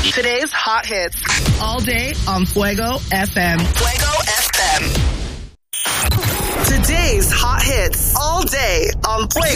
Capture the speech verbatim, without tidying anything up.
Today's hot hits. All day on Fuego F M. Fuego F M. Today's hot hits. All day on Fuego.